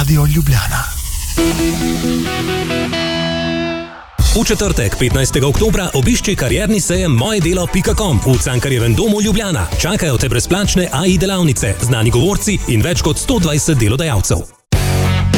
Radio Ljubljana. V četrtek, 15. oktobra, obišči karierni sejem mojedelo.com v Cankarjevem domu Ljubljana. Čakajo te brezplačne AI delavnice, znani govorci in več kot 120 delodajalcev.